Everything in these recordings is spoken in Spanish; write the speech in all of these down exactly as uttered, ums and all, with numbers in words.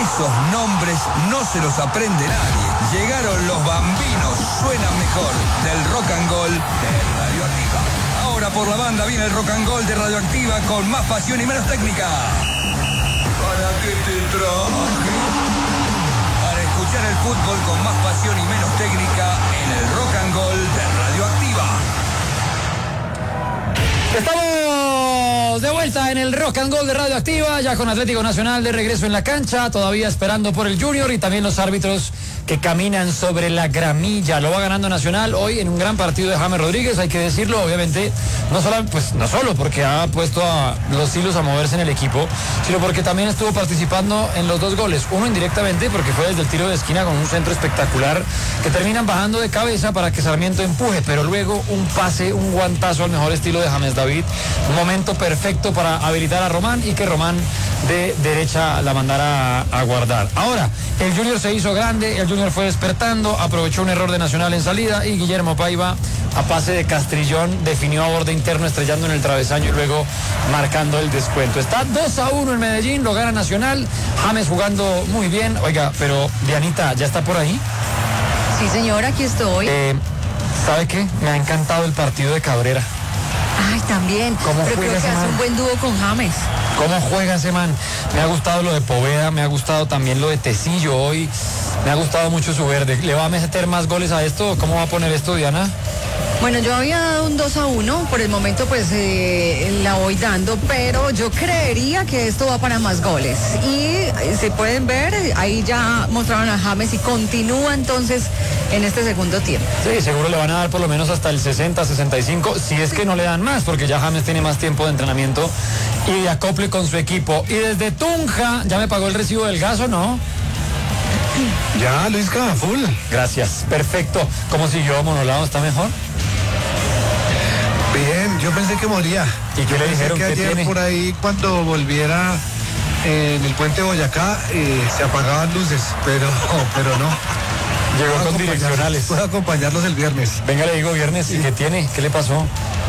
Esos nombres no se los aprende nadie. Llegaron los bambinos, suenan mejor, del Rock and Roll de Radioactiva. Ahora por la banda viene el Rock and Roll de Radioactiva con más pasión y menos técnica. ¿Para qué te traje? Para escuchar el fútbol con más pasión y menos técnica en el Rock and Roll de Radioactiva. Estamos de vuelta en el Rock and Roll de Radioactiva, ya con Atlético Nacional de regreso en la cancha, todavía esperando por el Junior y también los árbitros que caminan sobre la gramilla. Lo va ganando Nacional hoy en un gran partido de James Rodríguez, hay que decirlo, obviamente, no solo, pues, no solo porque ha puesto a los hilos a moverse en el equipo, sino porque también estuvo participando en los dos goles. Uno indirectamente porque fue desde el tiro de esquina con un centro espectacular que terminan bajando de cabeza para que Sarmiento empuje, pero luego un pase, un guantazo al mejor estilo de James David. Un momento perfecto para habilitar a Román y que Román de derecha la mandara a, a guardar. Ahora, el Junior se hizo grande, el Junior fue despertando, aprovechó un error de Nacional en salida y Guillermo Paiva a pase de Castrillón definió a borde interno estrellando en el travesaño y luego marcando el descuento. Está dos a uno en Medellín, lo gana Nacional, James jugando muy bien. Oiga, pero Dianita, ¿ya está por ahí? Sí, señor, aquí estoy. Eh, ¿Sabe qué? Me ha encantado el partido de Cabrera. Ay, también. ¿Cómo Pero juega creo que ese hace man? un buen dúo con James. ¿Cómo juega ese man? Me ha gustado lo de Poveda, me ha gustado también lo de Tecillo hoy. Me ha gustado mucho su verde. ¿Le va a meter más goles a esto? ¿Cómo va a poner esto, Diana? Bueno, yo había dado un dos a uno, por el momento pues eh, la voy dando, pero yo creería que esto va para más goles. Y eh, si pueden ver, ahí ya mostraron a James y continúa entonces en este segundo tiempo. Sí, seguro le van a dar por lo menos hasta el sesenta, sesenta y cinco, si es que no le dan más, porque ya James tiene más tiempo de entrenamiento y de acople con su equipo. Y desde Tunja, ¿ya me pagó el recibo del gas o no? Ya, Luisca, full. Gracias, perfecto. ¿Cómo siguió Monolado? ¿Está mejor? Bien, yo pensé que moría. ¿Y qué yo le pensé dijeron? que ¿Qué ayer tiene? por ahí cuando volviera eh, en el puente Boyacá eh, se apagaban luces, pero, pero no. Llegó Puedo con acompañarlos- direccionales. Puedo acompañarlos el viernes. Venga, le digo viernes, ¿y qué tiene? ¿Qué le pasó?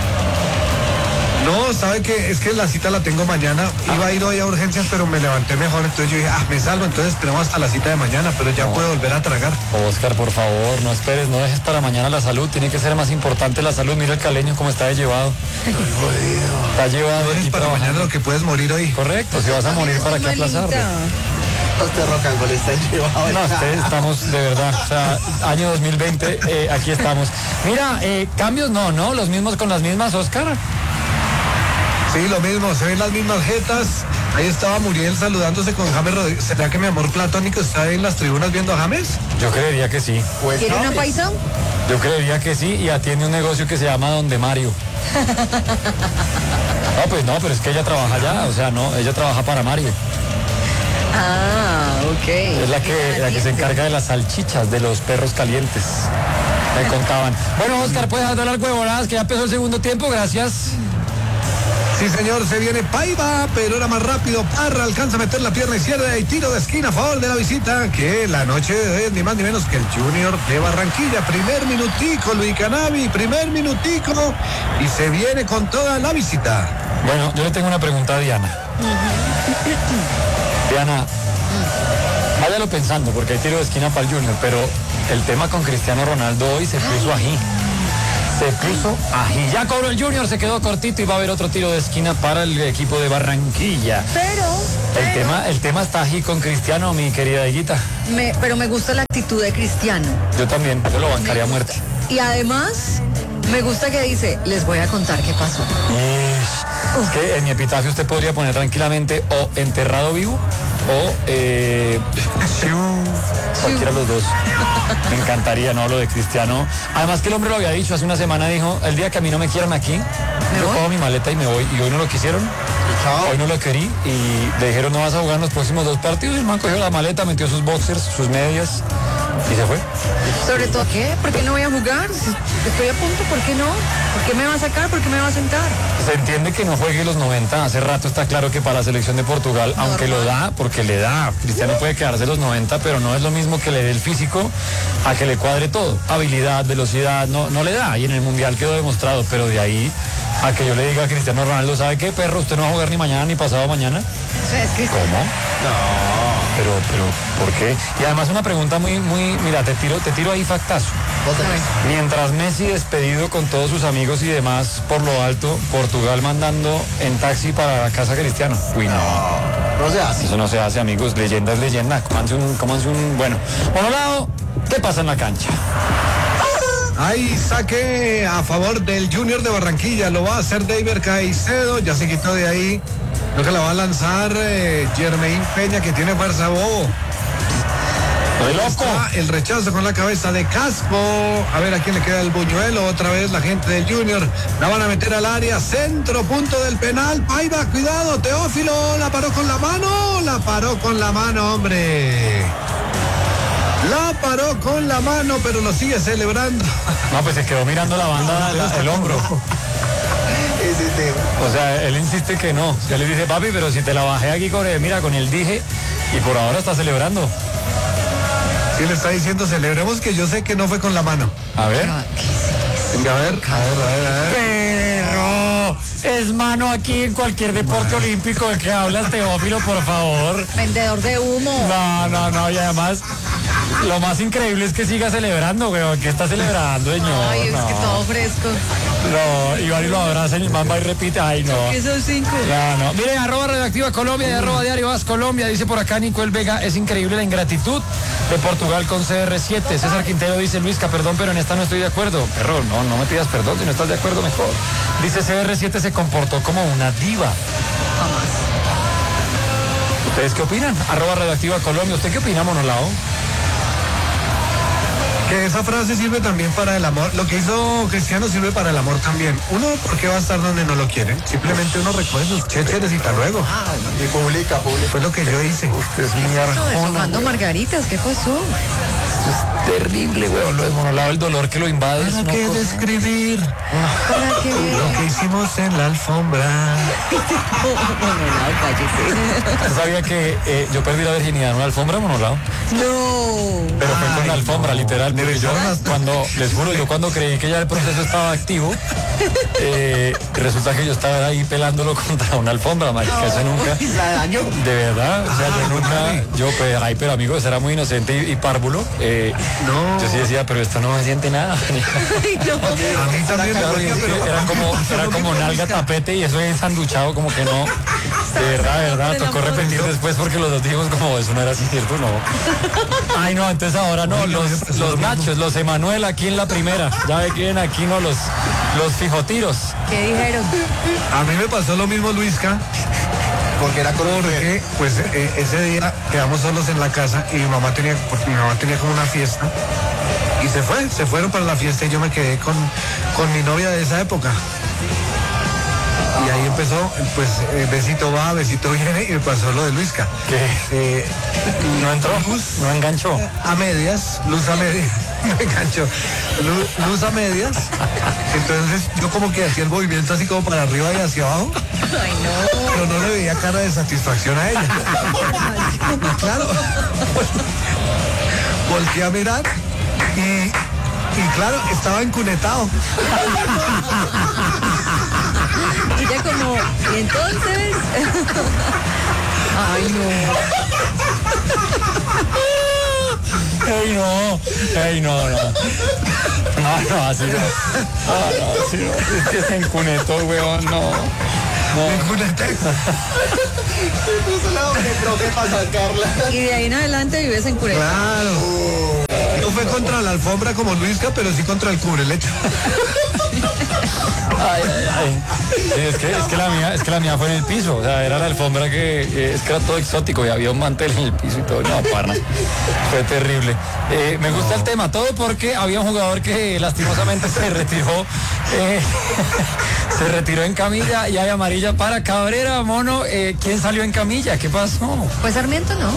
No, sabe que es que la cita la tengo mañana. Iba a ir hoy a urgencias, pero me levanté mejor. Entonces yo dije, ah, me salvo. Entonces esperamos hasta la cita de mañana, pero ya No. puedo volver a tragar. Oscar, por favor, no esperes, no dejes para mañana la salud. Tiene que ser más importante la salud. Mira el caleño cómo está de llevado. Está llevado No aquí es para trabajando. mañana lo que puedes morir hoy. Correcto, si vas a morir, ¿para qué aplazarlo? Este rock and roll está llevado. No, ustedes estamos de verdad, o sea, año dos mil veinte, eh, aquí estamos. Mira, eh, cambios no, ¿no? Los mismos con las mismas, Oscar. Sí, lo mismo, se ven las mismas jetas. Ahí estaba Muriel saludándose con James Rodríguez. ¿Será que mi amor platónico está en las tribunas viendo a James? Yo creería que sí. Pues ¿Quiere una James. paisa? Yo creería que sí y atiende un negocio que se llama Donde Mario. No, pues no, pero es que ella trabaja allá, o sea, no, ella trabaja para Mario. Ah, ok. Es la que, la que se encarga de las salchichas, de los perros calientes. Me contaban. Bueno, Oscar, puedes dar las huevonadas que ya empezó el segundo tiempo, gracias. Sí, señor, se viene Paiva, pero era más rápido. Parra alcanza a meter la pierna izquierda y tiro de esquina a favor de la visita. Que la noche es ni más ni menos que el Junior de Barranquilla. Primer minutico, Luis Canavi, primer minutico. Y se viene con toda la visita. Bueno, yo le tengo una pregunta a Diana. Diana, váyalo pensando, porque hay tiro de esquina para el Junior, pero el tema con Cristiano Ronaldo hoy se puso ají. Se puso ají. Ya cobró el Junior, se quedó cortito y va a haber otro tiro de esquina para el equipo de Barranquilla. Pero, El pero, tema, el tema está ají con Cristiano, mi querida Higuita. me, pero me gusta la actitud de Cristiano. Yo también, yo lo bancaría a muerte. Y además, me gusta que dice, les voy a contar qué pasó. Ish. Es que en mi epitafio usted podría poner tranquilamente o enterrado vivo o eh, cualquiera de los dos. Me encantaría, ¿no? Lo de Cristiano. Además que el hombre lo había dicho hace una semana, dijo, el día que a mí no me quieran aquí, ¿Me yo voy? cojo mi maleta y me voy. Y hoy no lo quisieron, hoy no lo querí y le dijeron no vas a jugar en los próximos dos partidos. Y el man cogió la maleta, metió sus boxers, sus medias y se fue. Sobre todo, ¿qué? ¿Por qué no voy a jugar? Si estoy a punto, ¿por qué no? ¿Por qué me va a sacar? ¿Por qué me va a sentar? Se entiende que no juegue los noventa, hace rato está claro que para la selección de Portugal, aunque lo da, porque le da, Cristiano puede quedarse los noventa, pero no es lo mismo que le dé el físico a que le cuadre todo, habilidad, velocidad, no, no le da, y en el Mundial quedó demostrado, pero de ahí A que yo le diga a Cristiano Ronaldo, ¿sabe qué, perro? Usted no va a jugar ni mañana ni pasado mañana. Es que ¿Cómo? No. Pero, pero, ¿por qué? Y además una pregunta muy, muy, mira, te tiro, te tiro ahí factazo. Mientras Messi despedido con todos sus amigos y demás por lo alto, Portugal mandando en taxi para la casa Cristiano. Uy, no. No se hace. Eso no se hace, amigos. Leyenda es leyenda. Cómanse un, cómanse un, bueno. Por un lado, ¿qué pasa en la cancha? Hay saque a favor del Junior de Barranquilla. Lo va a hacer David Caicedo. Ya se quitó de ahí. Lo que la va a lanzar eh, Jermaine Peña, que tiene fuerza, bobo. Está el rechazo con la cabeza de Casco. A ver a quién le queda el buñuelo. Otra vez la gente del Junior. La van a meter al área. Centro, punto del penal. Ahí va, cuidado, Teófilo. La paró con la mano. La paró con la mano, hombre. La paró con la mano, pero lo sigue celebrando. No, pues se quedó mirando la banda, la, el hombro. O sea, él insiste que no. Ya le dice, papi, pero si te la bajé aquí con el, mira, con el dije, y por ahora está celebrando. Sí, le está diciendo, celebremos, que yo sé que no fue con la mano. A ver. Venga, a ver, a ver, a ver, a ver. Pero es mano aquí en cualquier deporte olímpico. ¿De qué hablas, Teófilo, por favor? vendedor de humo. No, no, no, y además lo más increíble es que siga celebrando, weón. ¿Qué está celebrando, señor? Ay, es no. que todo fresco. No, Iván y lo abraza y el man va y repite, ay no. ¿Qué son cinco? No, no. Miren, arroba Radioactiva Colombia y arroba Diario As Colombia, dice por acá Nicole Vega, es increíble la ingratitud de Portugal con C R siete. César Quintero dice, Luisca, perdón, pero en esta no estoy de acuerdo. Perro, no, no me pidas perdón, si no estás de acuerdo, mejor. Dice C R siete se comportó como una diva. Jamás. ¿Ustedes qué opinan? Arroba Radioactiva Colombia, ¿usted qué opina, Monolao? Que esa frase sirve también para el amor. Lo que hizo Cristiano sirve para el amor también. Uno, porque va a estar donde no lo quieren. Simplemente uno recoge sus chécheres y hasta luego. Y publica, publica. Fue lo que yo hice. Usted es muy Eso de arjona. tomando margaritas, ¿qué pasó? Es terrible, weón, lo de Monolao, el dolor que lo invade. es ¿Para una qué cosa- describir ¿Para qué? lo que hicimos en la alfombra? Monolao, cállese. ¿Usted sabía que eh, yo perdí la virginidad en una alfombra, Monolao? No. Pero fue con Ay, la alfombra, no. literal. Le Porque yo, besaron hasta- cuando, les juro, yo cuando creí que ya el proceso estaba activo, eh, resulta que yo estaba ahí pelándolo contra una alfombra, marica, eso nunca. La daño. De verdad, o sea, yo nunca, yo, pues, ay, pero amigos, era muy inocente y, y párvulo. Eh, No. Yo sí decía, pero esto no me siente nada. Ay, no. A mí también me Claro, y decía, es que pero- era como, era como nalga tapete y eso ensanduchado, como que no. De verdad, de verdad, tocó repetir después porque los dos dijimos como eso no era así, ¿cierto? No. Ay, no, entonces ahora no, los, los nachos, los Emanuel aquí en la primera. Ya ve que vienen aquí, no, los, los fijotiros. ¿Qué dijeron? A mí me pasó lo mismo, Luisca, Porque era con porque pues eh, ese día quedamos solos en la casa y mi mamá tenía, porque mi mamá tenía como una fiesta y se fue, se fueron para la fiesta y yo me quedé con, con mi novia de esa época. Y ahí empezó, pues, eh, besito va, besito viene, y me pasó lo de Luisca. ¿Qué? Eh, No entró, no enganchó. a medias, luz a medias, me enganchó, luz, luz a medias. Entonces yo como que hacía el movimiento así como para arriba y hacia abajo, Ay, no. pero no le veía cara de satisfacción a ella. Y claro, volteé a mirar y, y claro, estaba encunetado. Y ya como, y entonces. Ay, no. Ey, no, ey, no, no. No, no, así no. Ah, no, así no. Es que se encunetó, weón, no. No. Encuneté. puso la doble profe para sacarla. Y de ahí en adelante vives en Cureca. Claro. No fue contra la alfombra como Luisca, pero sí contra el cubrelecho. Ay, ay, ay. Sí, es que, es que la mía, es que la mía fue en el piso, o sea, era la alfombra que, eh, es que era todo exótico y había un mantel en el piso y todo, no, parra. Fue terrible. Eh, me gusta el tema, todo porque había un jugador que lastimosamente se retiró, eh, se retiró en camilla y hay amarilla para Cabrera, Mono. Eh, ¿quién salió en camilla? ¿Qué pasó? Pues Sarmiento no.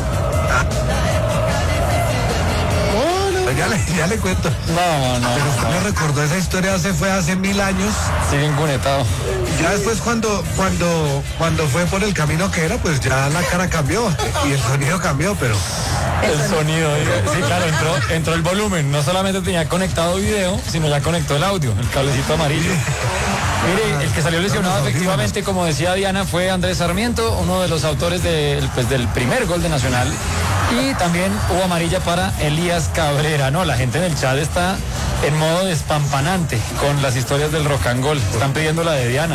Ya le, ya le cuento. No, no, Pero usted no. me recordó esa historia, hace, fue hace mil años. Sigue encunetado. Ya después cuando, cuando, cuando fue por el camino que era, pues ya la cara cambió y el sonido cambió, pero El sonido, diga. Sí, claro, entró, entró el volumen. No solamente tenía conectado video, sino ya conectó el audio, el cablecito amarillo. Mire, el que salió lesionado Vamos, efectivamente, como decía Diana, fue Andrés Sarmiento, uno de los autores del, pues, del primer gol de Nacional. Y también hubo amarilla para Elías Cabrera, ¿no? La gente en el chat está en modo despampanante con las historias del rock and roll. Están pidiendo la de Diana.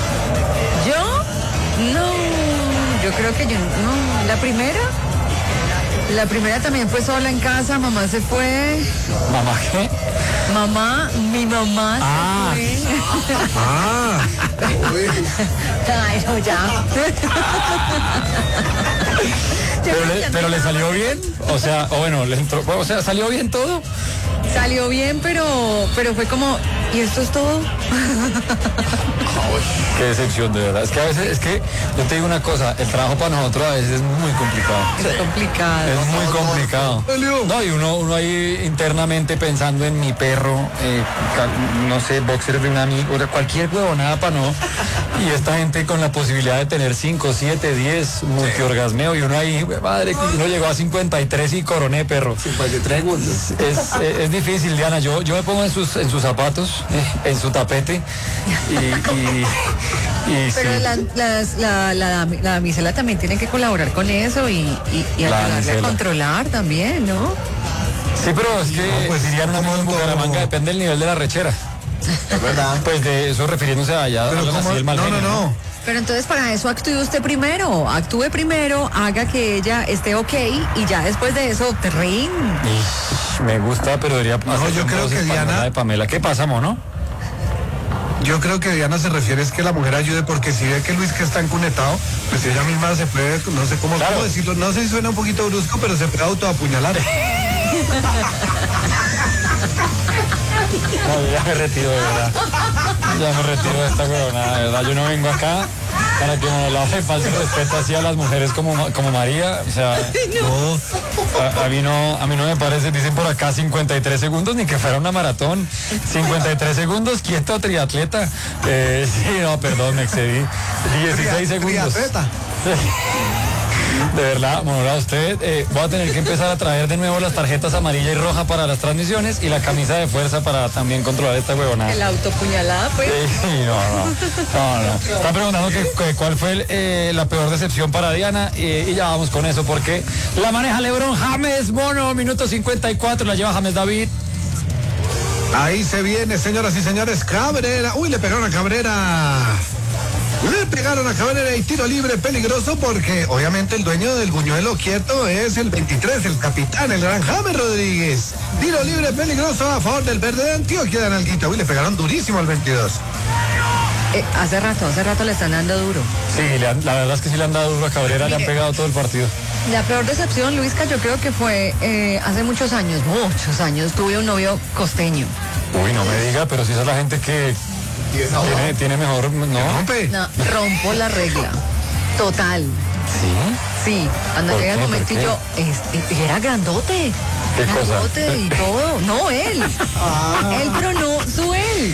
¿Yo? No, yo creo que yo no. ¿La primera? La primera también fue sola en casa, mamá se fue. ¿Mamá qué? Mamá, mi mamá Ah. se fue. Ah, Ay, no, ya. Pero le, pero le salió bien, o sea, o bueno, le entró, o sea, salió bien todo. Salió bien, pero, pero fue como, ¿y esto es todo? Qué decepción, de verdad. Es que a veces, es que yo te digo una cosa, el trabajo para nosotros a veces es muy complicado. Es complicado. Es muy complicado. Elio. No, y uno, uno ahí internamente pensando en mi perro, eh, ca- no sé, boxer de un amigo, o sea, cualquier huevonada para no. Y esta gente con la posibilidad de tener cinco, siete, diez, multiorgasmeo, y uno ahí, "Jue madre, uno llegó a cincuenta y tres y coroné, perro. cincuenta y tres segundos. Es, es, es difícil, Diana. Yo, yo me pongo en sus, en sus zapatos, eh, en su tapete, y, y, y Pero sí. la, las- la, la, dami- la damisela también tiene que colaborar con eso y, y, y La ayudarle a damisela. controlar también, ¿no? Sí, pero es que, No, pues, dirían un amigo en como todo. Bucaramanga, depende del nivel de la rechera. Es verdad. Pues de eso refiriéndose a allá, pero hablan ¿cómo? así del mal No, no, genio, no. Pero entonces para eso actúe usted primero, actúe primero, haga que ella esté ok y ya después de eso, ring. Ish, me gusta, pero debería hacer yo un creo voz que española Diana- de Pamela. ¿Qué pasa, mono? Yo creo que Diana se refiere es que la mujer ayude porque si ve que Luis que está encunetado, pues ella misma se puede, no sé cómo, Claro. cómo decirlo, no sé si suena un poquito brusco, pero se puede autoapuñalar. No, yo ya me retiro, de verdad. Ya me retiro de esta huevonada, de verdad. Yo no vengo acá para que me la hace falta respeto así a las mujeres como, Ma- como María. O sea, no. A, a mí no, a mí no me parece, dicen por acá cincuenta y tres segundos, ni que fuera una maratón. cincuenta y tres segundos, quieto, triatleta. Eh, sí, no, perdón, me excedí. dieciséis segundos. Triatleta. De verdad, Monora, usted eh, va a tener que empezar a traer de nuevo las tarjetas amarilla y roja para las transmisiones y la camisa de fuerza para también controlar esta huevonada. El autopuñalada, pues. Sí, no, no, no, no. Están preguntando que, que cuál fue el, eh, la peor decepción para Diana eh, y ya vamos con eso porque la maneja Lebron James, mono, minuto cincuenta y cuatro, la lleva James David. Ahí se viene, señoras y señores, Cabrera. Uy, le pegaron a Cabrera. Le pegaron a Cabrera y tiro libre peligroso porque obviamente el dueño del buñuelo quieto es el veintitrés, el capitán, el gran James Rodríguez. Tiro libre peligroso a favor del verde de Antioquia de Analguita. Uy, le pegaron durísimo al veintidós. Eh, hace rato, hace rato le están dando duro. Sí, le han- la verdad es que sí le han dado duro a Cabrera, le han Mire. pegado todo el partido. La peor decepción, Luisca, yo creo que fue eh, hace muchos años, muchos años, tuve un novio costeño. Uy, no me diga, pero si esa es la gente que tiene, tiene mejor, ¿no? Rompe. No, rompo la regla. Total. Sí. Sí, cuando ¿Por llega el qué? momento ¿Por y qué? yo, este, y era grandote. ¿Qué cosa? Grandote y todo. No, él. Él, pero no su él.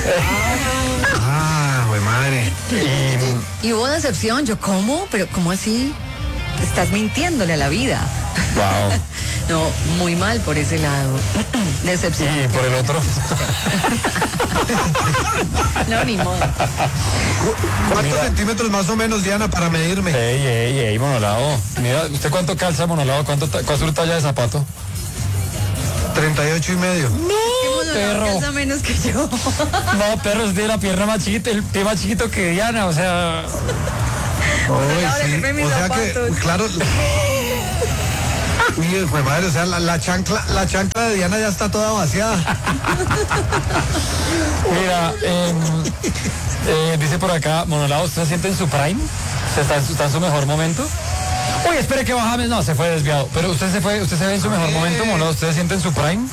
Ah, güey madre. Y, Y hubo decepción. Yo, ¿cómo? Pero, ¿cómo así? Estás mintiéndole a la vida. wow. No, muy mal por ese lado. Decepción. Y por el otro. No, ni modo. ¿Cuántos Mira. centímetros más o menos, Diana, para medirme? Ey, ey, ey, monolado. Mira, ¿usted cuánto calza, monolado? ¿Cuánto, ta- ¿Cuál es su talla de zapato? treinta y ocho y medio. No, perro. alcanza menos que yo. No, perro, es de la pierna más chiquita, el pie más chiquito que Diana, o sea. Uy, ahora sí. dime mis O sea zapatos. que, claro. Uy, güey madre, o sea, la, la chancla, la chancla de Diana ya está toda vaciada. Mira, em, eh, dice por acá, monolado, ¿usted se siente en su prime? ¿Se ¿Está, en su- está en su mejor momento? Uy, espere que bajame, no, se fue desviado. Pero usted se fue, usted se ve en su mejor momento, monolado, ¿usted se siente en su prime?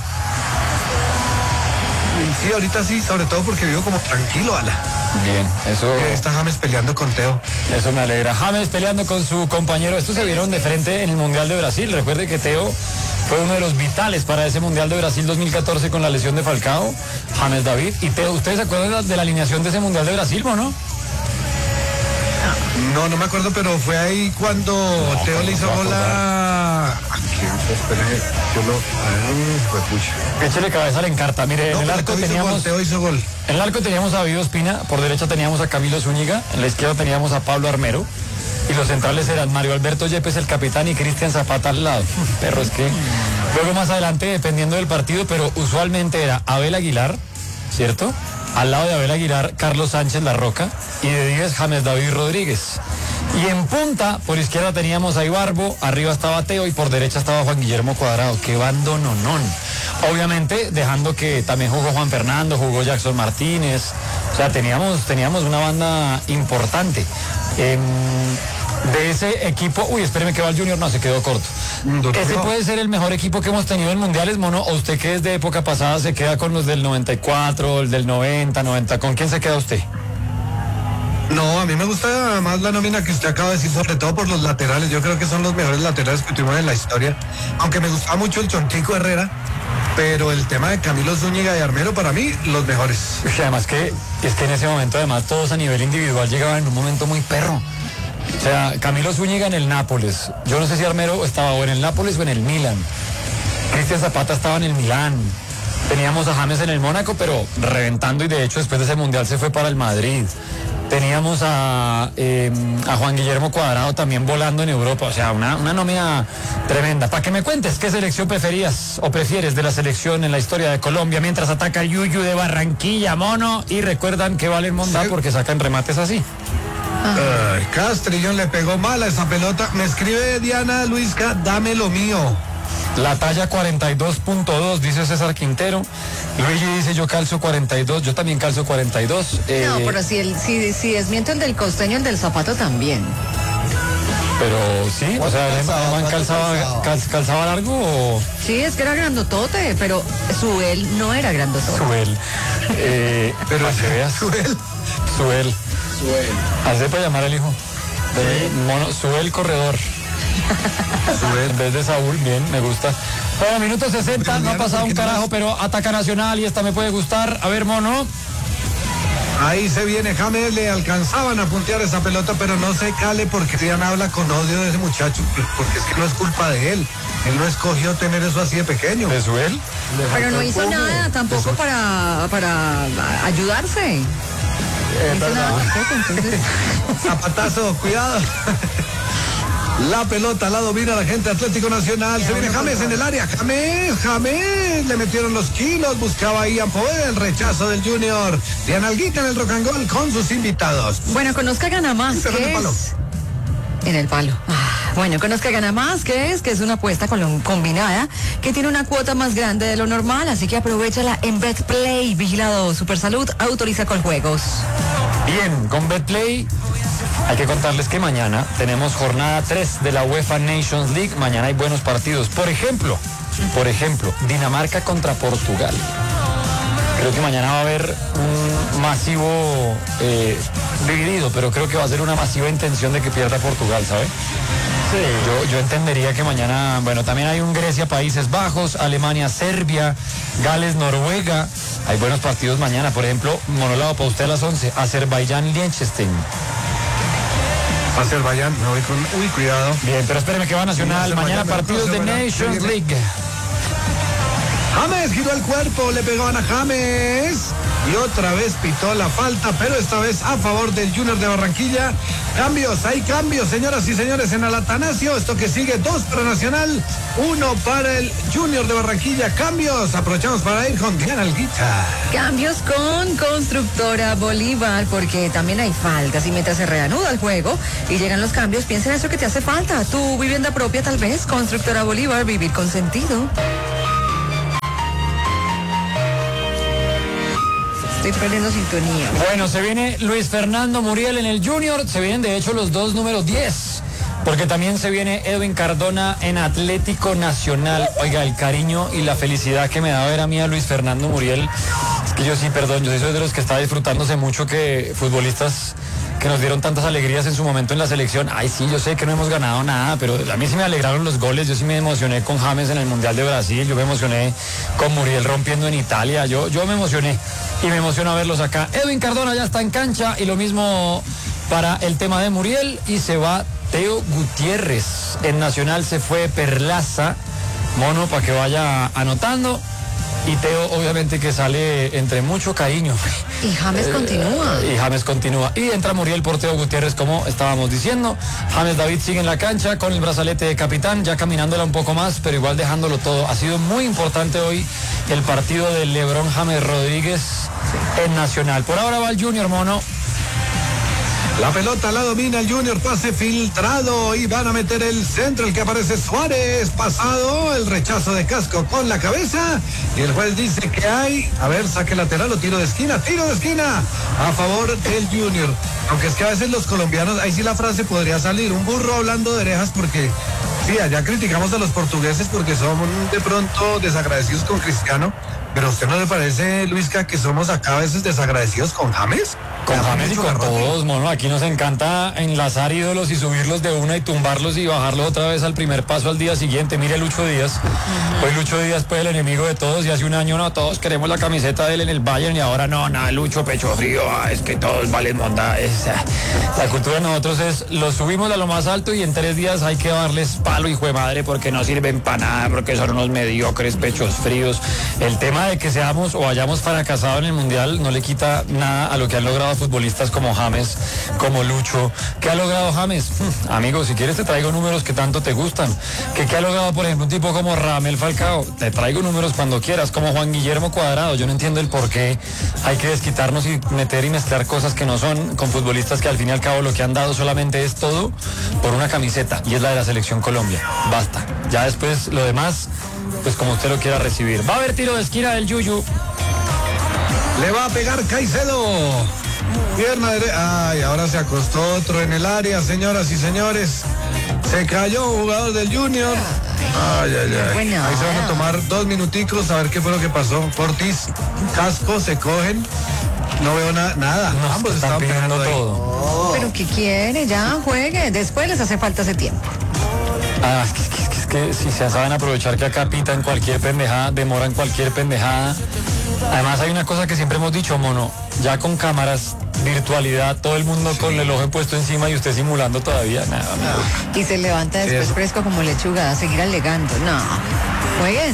Sí, ahorita sí, sobre todo porque vivo como tranquilo, ala. Bien, eso. Eh, Está James peleando con Teo. Eso me alegra. James peleando con su compañero. Estos se vieron de frente en el Mundial de Brasil. Recuerde que Teo fue uno de los vitales para ese Mundial de Brasil dos mil catorce con la lesión de Falcao. James David. Y Teo, ¿ustedes se acuerdan de la, de la alineación de ese Mundial de Brasil, o no? No, no me acuerdo, pero fue ahí cuando No, Teo pues le no hizo se va a gol a... ¿A quién? Espere, yo lo... Ay, fue pucha. Échale cabeza, le encarta. Mire, No, en el pero arco Teo hizo teníamos... gol, Teo hizo gol. En el arco teníamos a Vivo Espina, por derecha teníamos a Camilo Zúñiga, en la izquierda teníamos a Pablo Armero, y los centrales eran Mario Alberto Yepes, el capitán, y Cristian Zapata al lado. Perro, es que... Luego más adelante, dependiendo del partido, pero usualmente era Abel Aguilar, ¿cierto? Al lado de Abel Aguilar, Carlos Sánchez La Roca, y de diez, James David Rodríguez. Y en punta, por izquierda teníamos a Ibarbo, arriba estaba Teo y por derecha estaba Juan Guillermo Cuadrado. ¡Qué bandononón! Obviamente, dejando que también jugó Juan Fernando, jugó Jackson Martínez. O sea, teníamos, teníamos una banda importante. Eh, de ese equipo, uy, espéreme que va el Junior, no, se quedó corto. ¿Ese puede ser el mejor equipo que hemos tenido en mundiales, Mono? ¿O usted que es de época pasada se queda con los del noventa y cuatro, el del noventa, noventa? ¿Con quién se queda usted? No, a mí me gusta más la nómina que usted acaba de decir, sobre todo por los laterales. Yo creo que son los mejores laterales que tuvimos en la historia. Aunque me gustaba mucho el Chontico Herrera, pero el tema de Camilo Zúñiga y Armero, para mí, los mejores. Uy, además que es que en ese momento, además, todos a nivel individual llegaban en un momento muy perro. O sea, Camilo Zúñiga en el Nápoles. Yo no sé si Armero estaba o en el Nápoles o en el Milan. Cristian Zapata estaba en el Milán. Teníamos a James en el Mónaco, pero reventando, y de hecho después de ese mundial se fue para el Madrid. Teníamos a, eh, a Juan Guillermo Cuadrado también volando en Europa. O sea, una, una nómina tremenda. Para que me cuentes, ¿qué selección preferías o prefieres de la selección en la historia de Colombia mientras ataca el Yuyu de Barranquilla, Mono? Y recuerdan que valen Mondá Sí. porque sacan remates así. Ay, Castrillón le pegó mal a esa pelota. Me escribe Diana Luisca, dame lo mío. La talla cuarenta y dos punto dos, dice César Quintero. Luigi dice, yo calzo cuarenta y dos, yo también calzo cuarenta y dos. Eh, No, pero si, el, si, si desmiento el del costeño, el del zapato también. Pero sí, o sea, ¿el calzado? man ¿Cuánto calzaba, calzado? cal- calzaba largo o Sí, es que era grandotote, pero su él no era grandotote. Suel? Eh, pero para que veas, Suel. Suel. Suel. Así para llamar al hijo. De Mono, Suel Corredor. En vez de Saúl, bien, me gusta. Bueno, minuto sesenta, no ha pasado un carajo, pero ataca Nacional y esta me puede gustar. A ver, Mono. Ahí se viene James, le alcanzaban a puntear esa pelota, pero no se cale porque Diana habla con odio de ese muchacho, porque es que no es culpa de él. Él no escogió tener eso así de pequeño. ¿De Suel? Pero no hizo nada tampoco para, para ayudarse. No hizo nada tampoco, entonces... Zapatazo, cuidado. La pelota la domina la gente Atlético Nacional. Se viene James en el área. James, James. Le metieron los kilos. Buscaba ahí a poder el rechazo del Junior. Diana Alguita en el Rock and Roll con sus invitados. Bueno, conozca Gana Más, Pero en ¿qué el palo. es? En el palo. Ah, bueno, conozca Gana Más, ¿qué es? Que es una apuesta con- combinada que tiene una cuota más grande de lo normal, así que aprovechala en BetPlay. Vigilado Supersalud, autoriza con juegos. Bien, con BetPlay hay que contarles que mañana tenemos jornada tres de la UEFA Nations League. Mañana hay buenos partidos. Por ejemplo, por ejemplo, Dinamarca contra Portugal. Creo que mañana va a haber un masivo eh, dividido, pero creo que va a ser una masiva intención de que pierda Portugal, ¿sabe? Sí. Yo, yo entendería que mañana, bueno, también hay un Grecia, Países Bajos, Alemania, Serbia, Gales, Noruega. Hay buenos partidos mañana. Por ejemplo, monólogo para usted a las once, Azerbaiyán, Liechtenstein. Azerbaiyán, me voy con. Uy, cuidado. Bien, pero espéreme que va Nacional. Sí, Mañana Azerbaiyán, partidos de Azerbaiyán. Nations Sí, League. James giró el cuerpo, le pegaban a James y otra vez pitó la falta, pero esta vez a favor del Junior de Barranquilla. Cambios, hay cambios, señoras y señores, en el Atanasio. Esto que sigue, dos para Nacional, uno para el Junior de Barranquilla. Cambios, aprovechamos para ir con Diana Alguita. Cambios con Constructora Bolívar, porque también hay faltas y mientras se reanuda el juego y llegan los cambios, piensa en eso que te hace falta. Tu vivienda propia tal vez, Constructora Bolívar, vivir con sentido. Estoy perdiendo sintonía. Bueno, se viene Luis Fernando Muriel en el Junior. Se vienen de hecho los dos números diez. Porque también se viene Edwin Cardona en Atlético Nacional. Oiga, el cariño y la felicidad que me da ver a mí a Luis Fernando Muriel. Es que yo sí, perdón, yo sí soy de los que está disfrutándose mucho que futbolistas que nos dieron tantas alegrías en su momento en la selección. Ay, sí, yo sé que no hemos ganado nada, pero a mí sí me alegraron los goles. Yo sí me emocioné con James en el Mundial de Brasil. Yo me emocioné con Muriel rompiendo en Italia. Yo, yo me emocioné y me emociona verlos acá. Edwin Cardona ya está en cancha y lo mismo para el tema de Muriel y se va Teo Gutiérrez. En Nacional se fue Perlaza, mono, para que vaya anotando. Y Teo obviamente que sale entre mucho cariño. Y James eh, continúa. Y James continúa. Y entra Muriel por Teo Gutiérrez, como estábamos diciendo. James David sigue en la cancha con el brazalete de capitán, ya caminándola un poco más, pero igual dejándolo todo. Ha sido muy importante hoy el partido de Lebron James Rodríguez en Nacional. Por ahora va el Junior, mono. La pelota la domina el Junior, pase filtrado y van a meter el centro, el que aparece Suárez, pasado, el rechazo de Casco con la cabeza y el juez dice que hay, a ver, saque lateral o tiro de esquina, tiro de esquina a favor del Junior. Aunque es que a veces los colombianos, ahí sí la frase podría salir, un burro hablando de orejas, porque sí, allá criticamos a los portugueses porque son de pronto desagradecidos con Cristiano, pero ¿a usted no le parece, Luisca, que somos acá a veces desagradecidos con James? Con James y con todos, mono. Aquí nos encanta enlazar ídolos y subirlos de una y tumbarlos y bajarlos otra vez al primer paso al día siguiente. Mire Lucho Díaz. Uh-huh. Hoy Lucho Díaz fue el enemigo de todos y hace un año no, todos queremos la camiseta de él en el Bayern y ahora no, nada, Lucho, pecho frío, ah, es que todos valen monda. Es, ah, la cultura de nosotros es, los subimos a lo más alto y en tres días hay que darles palo, hijo de madre, porque no sirven para nada, porque son unos mediocres, pechos fríos. El tema de que seamos o hayamos fracasado en el Mundial no le quita nada a lo que han logrado futbolistas como James, como Lucho. ¿Qué ha logrado James? Hmm, amigo, si quieres te traigo números que tanto te gustan. ¿Qué, qué ha logrado, por ejemplo, un tipo como Radamel Falcao? Te traigo números cuando quieras, como Juan Guillermo Cuadrado. Yo no entiendo el por qué hay que desquitarnos y meter y mezclar cosas que no son con futbolistas que al fin y al cabo lo que han dado solamente es todo por una camiseta y es la de la Selección Colombia. Basta. Ya después lo demás, pues como usted lo quiera recibir. Va a haber tiro de esquina del Yuyu. Le va a pegar Caicedo. Pierna derecha. Ay, ahora se acostó otro en el área, señoras y señores. Se cayó un jugador del Junior. Ay, ay, ay. Bueno, ahí se van a tomar dos minuticos a ver qué fue lo que pasó. Ortiz, Casco, se cogen. No veo na nada. No, ambos están estaban pegando todo. Oh. Pero ¿qué quiere? Ya juegue. Después les hace falta ese tiempo. Ah, es que, es que, es que si se saben aprovechar que acá pitan cualquier pendejada, demoran cualquier pendejada. Además hay una cosa que siempre hemos dicho, mono, ya con cámaras, virtualidad, todo el mundo sí. con el ojo puesto encima y usted simulando todavía, nada. No. Y se levanta después sí, fresco como lechuga a seguir alegando. No, jueguen.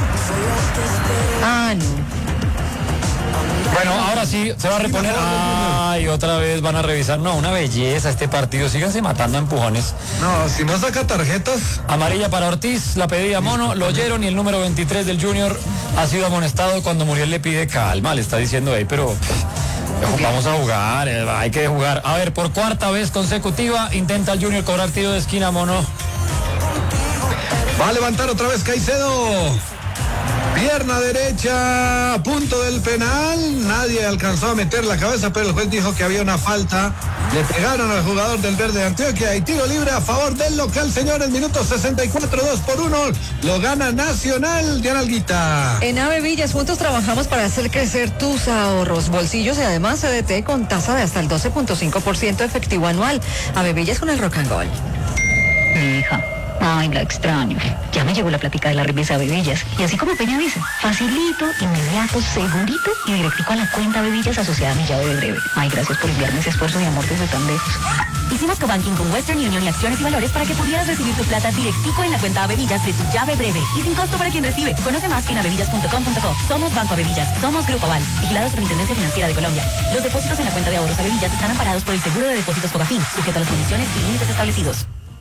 Ah, no. Bueno, ahora sí, se va a reponer. Ay, otra vez van a revisar. No, una belleza este partido. Síganse matando a empujones. No, si no saca tarjetas. Amarilla para Ortiz, la pedía Mono, lo oyeron y el número veintitrés del Junior ha sido amonestado cuando Muriel le pide calma. Le está diciendo ahí, pero okay. vamos a jugar, eh, hay que jugar. A ver, por cuarta vez consecutiva intenta el Junior cobrar tiro de esquina, Mono. Va a levantar otra vez Caicedo. Pierna derecha, a punto del penal. Nadie alcanzó a meter la cabeza, pero el juez dijo que había una falta. Le pegaron al jugador del Verde de Antioquia y tiro libre a favor del local, señores. Minuto sesenta y cuatro, dos por uno. Lo gana Nacional de Analguita. En Ave Villas juntos trabajamos para hacer crecer tus ahorros, bolsillos y además C D T con tasa de hasta el doce punto cinco por ciento efectivo anual. Ave Villas con el Rock and Roll. Mi hija. Ay, la extraño. Ya me llegó la plática de la remesa Bebillas. Y así como Peña dice, facilito, inmediato, segurito y directico a la cuenta Bebillas asociada a mi llave de breve. Ay, gracias por enviarme ese esfuerzo y amor desde tan lejos. Hicimos co-banking con Western Union y Acciones y Valores para que pudieras recibir tu plata directico en la cuenta Bebillas de tu llave breve. Y sin costo para quien recibe. Conoce más en avevillas punto com punto co. Somos Banco Bebillas. Somos Grupo Aval. Vigilados por la Intendencia Financiera de Colombia. Los depósitos en la cuenta de ahorros Bebillas están amparados por el Seguro de Depósitos Fogafín, sujeto a las condiciones y límites establecidos.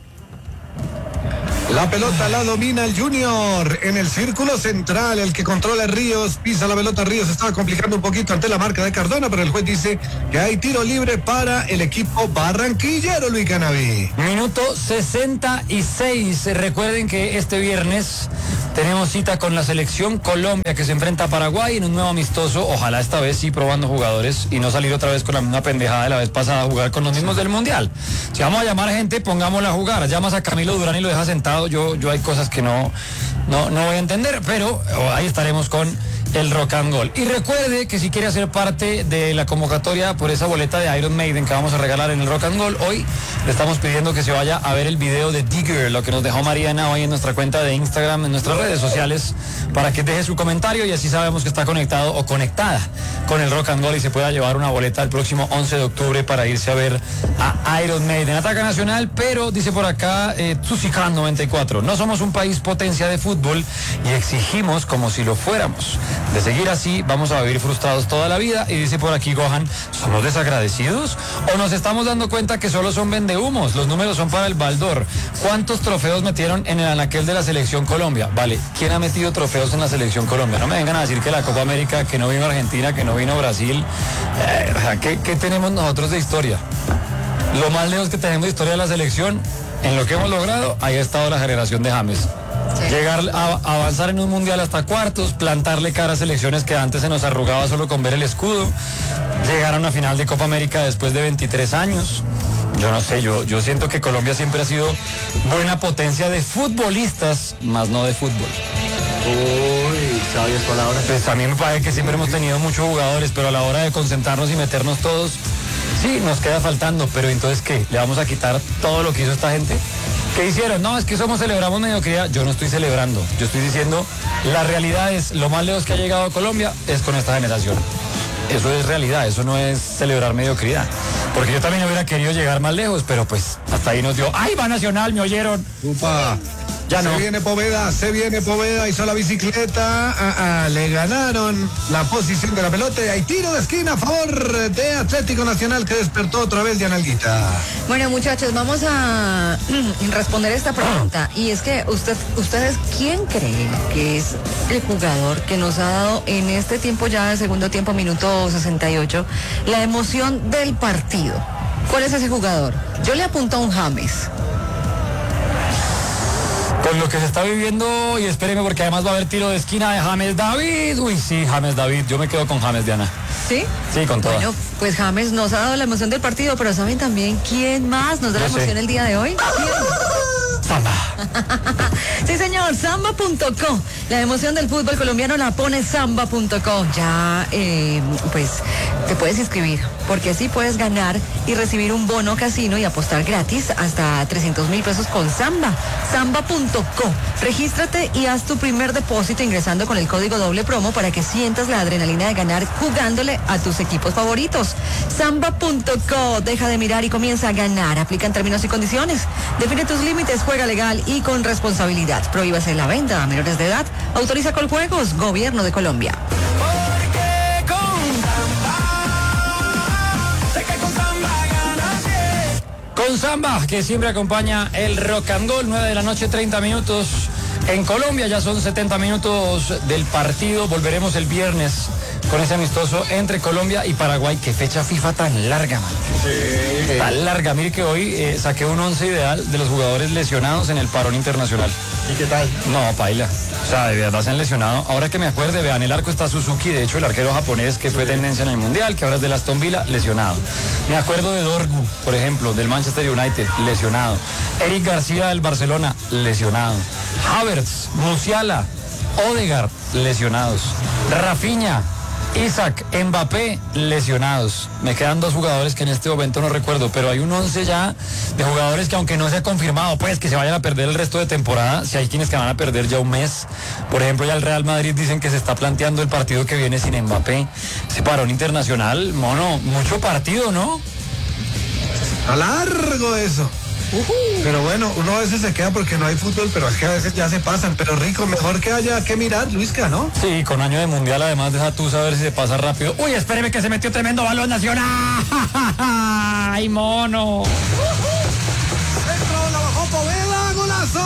La pelota la domina el Junior en el círculo central, el que controla Ríos, pisa la pelota Ríos, estaba complicando un poquito ante la marca de Cardona, pero el juez dice que hay tiro libre para el equipo barranquillero, Luis Canaví. Minuto sesenta y seis, recuerden que este viernes tenemos cita con la selección Colombia que se enfrenta a Paraguay en un nuevo amistoso, ojalá esta vez sí probando jugadores y no salir otra vez con la misma pendejada de la vez pasada a jugar con los mismos del Mundial. Si vamos a llamar a gente, pongámosla a jugar, llamas a Camilo Durán y lo dejas sentado. Yo, yo hay cosas que no, no, no voy a entender, pero oh, ahí estaremos con el Rock and Gold. Y recuerde que si quiere hacer parte de la convocatoria por esa boleta de Iron Maiden que vamos a regalar en el Rock and Gold, hoy le estamos pidiendo que se vaya a ver el video de Digger, lo que nos dejó Mariana hoy en nuestra cuenta de Instagram, en nuestras redes sociales, para que deje su comentario y así sabemos que está conectado o conectada con el Rock and Gold y se pueda llevar una boleta el próximo once de octubre para irse a ver a Iron Maiden. Ataca nacional, pero dice por acá eh, Tsusikan noventa y cuatro, no somos un país potencia de fútbol y exigimos como si lo fuéramos. De seguir así, vamos a vivir frustrados toda la vida. Y dice por aquí Gohan, ¿somos desagradecidos? ¿O nos estamos dando cuenta que solo son vendehumos? Los números son para el baldor. ¿Cuántos trofeos metieron en el anaquel de la Selección Colombia? Vale, ¿quién ha metido trofeos en la Selección Colombia? No me vengan a decir que la Copa América, que no vino Argentina, que no vino Brasil. Eh, ¿qué, ¿Qué tenemos nosotros de historia? Lo más lejos que tenemos de historia de la selección, en lo que hemos logrado, ahí ha estado la generación de James. Sí. Llegar a, a avanzar en un mundial hasta cuartos, plantarle cara a selecciones que antes se nos arrugaba solo con ver el escudo, llegar a una final de Copa América después de veintitrés años. Yo no sé, yo, yo siento que Colombia siempre ha sido buena potencia de futbolistas, más no de fútbol. Uy, sabias palabras. Pues a mí me parece que siempre hemos tenido muchos jugadores, pero a la hora de concentrarnos y meternos todos, sí, nos queda faltando, pero entonces ¿qué? ¿Le vamos a quitar todo lo que hizo esta gente? ¿Qué hicieron? No, es que somos celebramos mediocridad. Yo no estoy celebrando, yo estoy diciendo, la realidad es, lo más lejos que ha llegado a Colombia es con esta generación. Eso es realidad, eso no es celebrar mediocridad. Porque yo también hubiera querido llegar más lejos, pero pues hasta ahí nos dio, ¡ay, va Nacional, me oyeron! Upa. Ya no. Se viene Poveda, se viene Poveda, hizo la bicicleta, ah, ah, le ganaron la posición de la pelota y hay tiro de esquina a favor de Atlético Nacional que despertó otra vez Diana Alguita. Bueno, muchachos, vamos a responder esta pregunta y es que usted, ustedes, ¿quién creen que es el jugador que nos ha dado en este tiempo ya de segundo tiempo, minuto sesenta y ocho, la emoción del partido? ¿Cuál es ese jugador? Yo le apunto a un James. Con lo que se está viviendo, y espéreme porque además va a haber tiro de esquina de James David. Uy, sí, James David, yo me quedo con James, Diana. ¿Sí? Sí, con todo. Bueno, pues James nos ha dado la emoción del partido, pero ¿saben también quién más nos da Yo la emoción sé. el día de hoy? ¿Quién? Samba. Sí, señor, samba punto co. La emoción del fútbol colombiano la pone samba punto co. Ya, eh, pues, te puedes inscribir, porque así puedes ganar y recibir un bono casino y apostar gratis hasta trescientos mil pesos con Samba. samba punto co. Regístrate y haz tu primer depósito ingresando con el código doble promo para que sientas la adrenalina de ganar jugándole a tus equipos favoritos. samba punto co. Deja de mirar y comienza a ganar. Aplican términos y condiciones. Define tus límites, juega legal y con responsabilidad. Prohíbase la venta a menores de edad. Autoriza Coljuegos, Gobierno de Colombia. Porque con Samba, sé que con Samba ganas bien. Con Samba, que siempre acompaña el Rock and Gold, nueve de la noche, treinta minutos. En Colombia ya son setenta minutos del partido. Volveremos el viernes con ese amistoso entre Colombia y Paraguay. Qué fecha FIFA tan larga, man. Sí. Tan larga. Mire que hoy eh, saqué un once ideal de los jugadores lesionados en el parón internacional. ¿Y qué tal? No, paila. O sea, de verdad se han lesionado. Ahora que me acuerde, vean, el arco está Suzuki, de hecho el arquero japonés que fue tendencia en el Mundial, que ahora es del Aston Villa, lesionado. Me acuerdo de Dorgu, por ejemplo, del Manchester United, lesionado. Eric García del Barcelona, lesionado. Havertz, Musiala, Odegaard, lesionados. Rafinha, Isaac, Mbappé, lesionados. Me quedan dos jugadores que en este momento no recuerdo, pero hay un once ya de jugadores que aunque no se ha confirmado, pues que se vayan a perder el resto de temporada, si hay quienes que van a perder ya un mes. Por ejemplo, ya el Real Madrid dicen que se está planteando el partido que viene sin Mbappé. Ese parón internacional, mono, mucho partido, ¿no? A largo eso. Uh-huh. Pero bueno, uno a veces se queda porque no hay fútbol, pero es que a veces ya se pasan. Pero rico, mejor que haya que mirar, Luisca, ¿no? Sí, con año de mundial además deja tú saber si se pasa rápido. Uy, espéreme que se metió tremendo balón nacional. ¡Ay, mono! Centro, la bajó Poveda, golazo.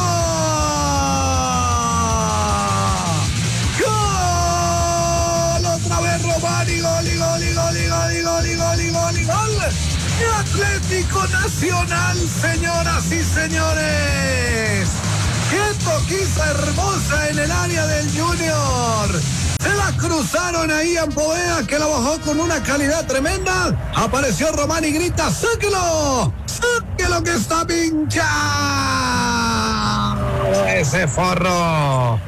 ¡Gol! Otra vez Román y gol, y gol, y gol, y gol, y gol, y gol, y gol, y gol. Atlético Nacional, señoras y señores. ¡Qué toquiza hermosa en el área del Junior! Se la cruzaron ahí a Poveda, que la bajó con una calidad tremenda. Apareció Román y grita: ¡sáquelo! ¡Sáquelo que está pincha! Ese forro. No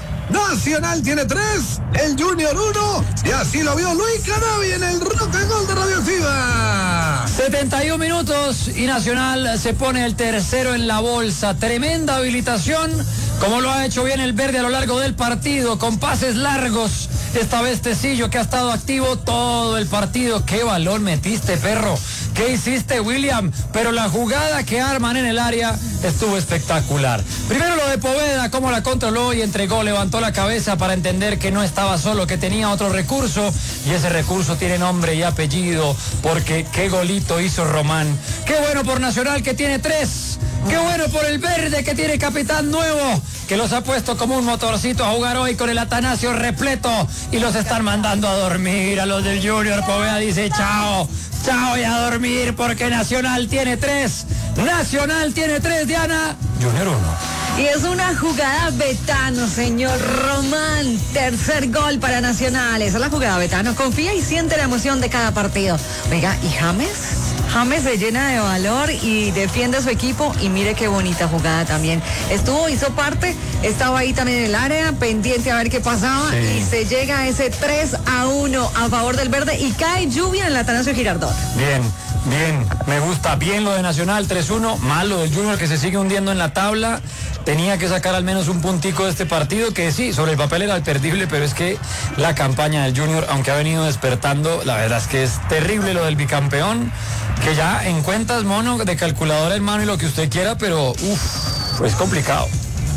Nacional tiene tres, el Junior uno, y así lo vio Luis Cadavi en el Rock and Gol de Radioactiva. setenta y un minutos y Nacional se pone el tercero en la bolsa. Tremenda habilitación, como lo ha hecho bien el verde a lo largo del partido, con pases largos. Esta vez Tecillo, que ha estado activo todo el partido. ¡Qué balón metiste, perro! ¿Qué hiciste, William? Pero la jugada que arman en el área estuvo espectacular. Primero lo de Poveda, cómo la controló y entregó, levantó la cabeza para entender que no estaba solo, que tenía otro recurso, y ese recurso tiene nombre y apellido, porque qué golito hizo Román. Qué bueno por Nacional, que tiene tres. Qué bueno por el verde, que tiene capitán nuevo, que los ha puesto como un motorcito a jugar hoy con el Atanasio repleto, y los están mandando a dormir a los del Junior. Poveda dice chao, chao y a dormir, porque Nacional tiene tres. Nacional tiene tres, Diana. Junior uno. Y es una jugada Betano, señor Román. Tercer gol para Nacional. Esa es la jugada Betano. Confía y siente la emoción de cada partido. Oiga, ¿y James? James se llena de valor y defiende a su equipo, y mire qué bonita jugada también. Estuvo, hizo parte, estaba ahí también en el área, pendiente a ver qué pasaba, sí. Y se llega a ese tres a uno a favor del verde, y cae lluvia en el Atanasio Girardot. Bien, bien, me gusta bien lo de Nacional, tres uno, mal lo del Junior, que se sigue hundiendo en la tabla. Tenía que sacar al menos un puntico de este partido, que sí, sobre el papel era perdible, pero es que la campaña del Junior, aunque ha venido despertando, la verdad es que es terrible lo del bicampeón, que ya en cuentas, mono, de calculadora en mano y lo que usted quiera, pero uff, es complicado.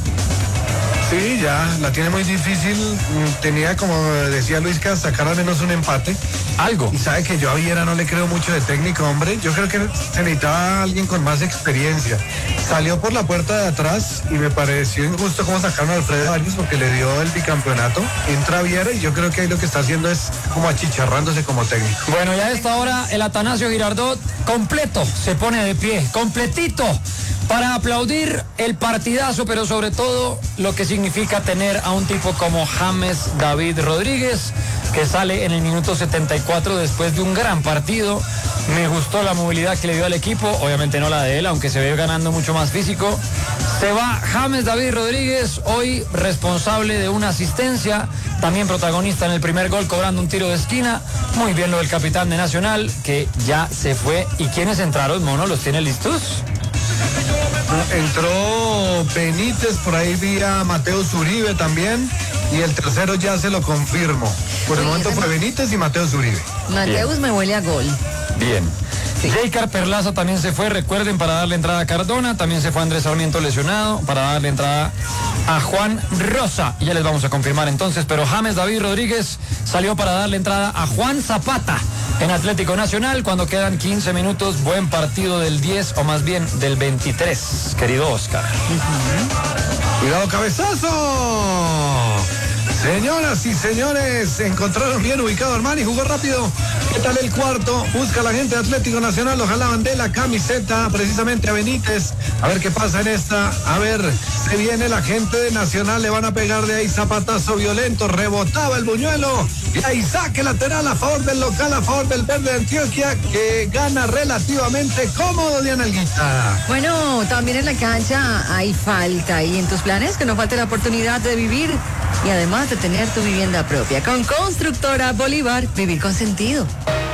Sí, ya, la tiene muy difícil. Tenía, como decía Luis, que sacar al menos un empate. Algo. Y sabe que yo a Viera no le creo mucho de técnico, hombre. Yo creo que se necesitaba alguien con más experiencia. Salió por la puerta de atrás y me pareció injusto cómo sacaron a Alfredo Arias, porque le dio el bicampeonato. Entra Viera y yo creo que ahí lo que está haciendo es como achicharrándose como técnico. Bueno, ya a esta hora el Atanasio Girardot completo se pone de pie, completito, para aplaudir el partidazo, pero sobre todo lo que significa tener a un tipo como James David Rodríguez, que sale en el minuto setenta y cuatro después de un gran partido. Me gustó la movilidad que le dio al equipo, obviamente no la de él, aunque se ve ganando mucho más físico. Se va James David Rodríguez, hoy responsable de una asistencia, también protagonista en el primer gol, cobrando un tiro de esquina. Muy bien lo del capitán de Nacional, que ya se fue. ¿Y quiénes entraron, mono? ¿Los tiene listos? Entró Benítez, por ahí vi a Mateo Zuribe también, y el tercero ya se lo confirmo. Por el momento fue Benítez y Mateo Zuribe. Mateus me huele a gol. Bien. Sí. Jaycar Perlaza también se fue, recuerden, para darle entrada a Cardona. También se fue Andrés Sarmiento lesionado, para darle entrada a Juan Rosa. Y ya les vamos a confirmar entonces, pero James David Rodríguez salió para darle entrada a Juan Zapata en Atlético Nacional, cuando quedan quince minutos. Buen partido del diez, o más bien del veintitrés, querido Oscar. Uh-huh. Cuidado, cabezazo. Señoras y señores, se encontraron bien ubicado Armani, jugó rápido. ¿Qué tal el cuarto? Busca la gente de Atlético Nacional, lo jalaban de la camiseta precisamente a Benítez. A ver qué pasa en esta. A ver, se viene la gente de Nacional, le van a pegar de ahí, zapatazo violento, rebotaba el buñuelo. Y ahí saque lateral a favor del local, a favor del verde de Antioquia, que gana relativamente cómodo, Diana Elguita. Bueno, también en la cancha hay falta, y en tus planes que no falte la oportunidad de vivir y además de tener tu vivienda propia. Con Constructora Bolívar, vivir con sentido.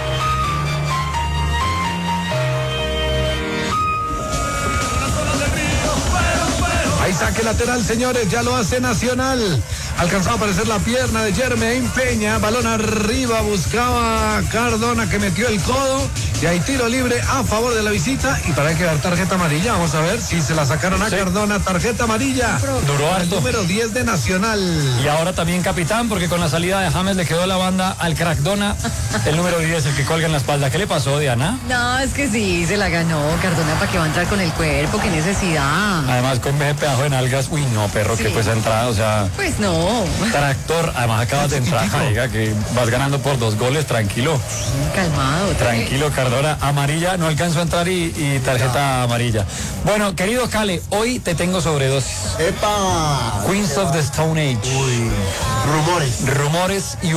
Ahí saque lateral, señores, ya lo hace Nacional. Alcanzaba a aparecer la pierna de Jermaine Peña, balón arriba, buscaba Cardona, que metió el codo, y hay tiro libre a favor de la visita, y para que dar tarjeta amarilla. Vamos a ver si se la sacaron a sí. Cardona, tarjeta amarilla. Duró harto. El número diez de Nacional. Y ahora también capitán, porque con la salida de James le quedó la banda al Crackdona, el número diez, el que colga en la espalda. ¿Qué le pasó, Diana? No, es que sí, se la ganó Cardona. ¿Para qué va a entrar con el cuerpo? ¿Qué necesidad? Además, con ese pedazo de nalgas, uy, no, perro, sí. Que pues ha entrado, o sea... Pues no. Tractor, además acabas de entrar, diga que vas ganando por dos goles, tranquilo. Calmado. Tranquilo, Cardona. Amarilla, no alcanzó a entrar y, y tarjeta no. amarilla. Bueno, querido Cale, hoy te tengo sobredosis. ¡Epa! Queens Epa. of the Stone Age. Uy, rumores. Rumores y